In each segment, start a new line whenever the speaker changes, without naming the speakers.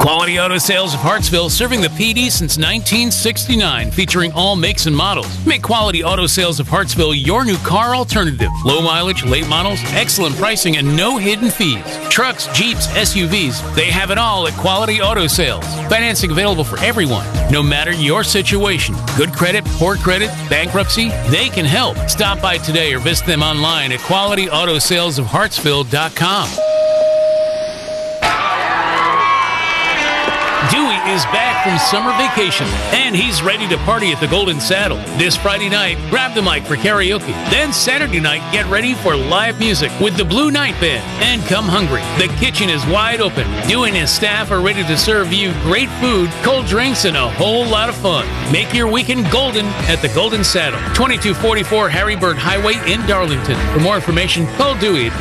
Quality Auto Sales of Hartsville, serving the PD since 1969, featuring all makes and models. Make Quality Auto Sales of Hartsville your new car alternative. Low mileage, late models, excellent pricing, and no hidden fees. Trucks, Jeeps, SUVs, they have it all at Quality Auto Sales. Financing available for everyone, no matter your situation. Good credit, poor credit, bankruptcy, they can help. Stop by today or visit them online at qualityautosalesofhartsville.com. Dewey is back from summer vacation, and he's ready to party at the Golden Saddle. This Friday night, grab the mic for karaoke. Then Saturday night, get ready for live music with the Blue Night Band. And come hungry. The kitchen is wide open. Dewey and his staff are ready to serve you great food, cold drinks, and a whole lot of fun. Make your weekend golden at the Golden Saddle, 2244 Harrybird Highway in Darlington. For more information, call Dewey at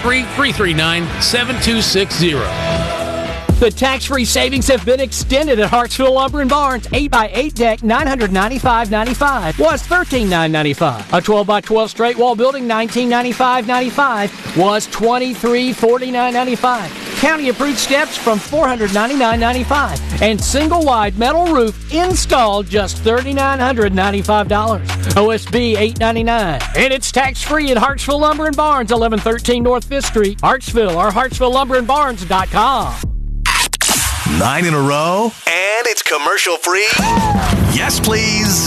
843-339-7260.
The tax-free savings have been extended at Hartsville Lumber & Barns. 8x8 deck, $995.95 was $13,995. A 12x12 straight wall building, $1995.95 was $2349.95. County-approved steps from $499.95. And single-wide metal roof installed just $3,995. OSB $899. And it's tax-free at Hartsville Lumber & Barns, 1113 North 5th Street, Hartsville, or HartsvilleLumberandBarns.com.
9 in a row, and it's commercial free? Yes, please.